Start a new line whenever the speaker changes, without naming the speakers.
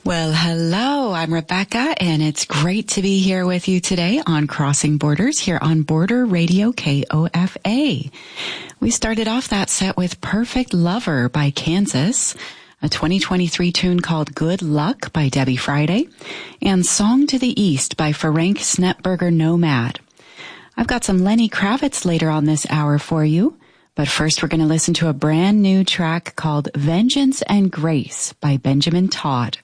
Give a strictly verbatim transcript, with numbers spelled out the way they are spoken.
Well, hello, I'm Rebecca, and it's great to be here with you today on Crossing Borders here on Border Radio K O F A. We started off that set with Perfect Lover by Kansas, a twenty twenty-three tune called Good Luck by Debbie Friday, and Song to the East by Ferenc Snetberger Nomad. I've got some Lenny Kravitz later on this hour for you, but first we're going to listen to a brand new track called Vengeance and Grace by Benjamin Todd.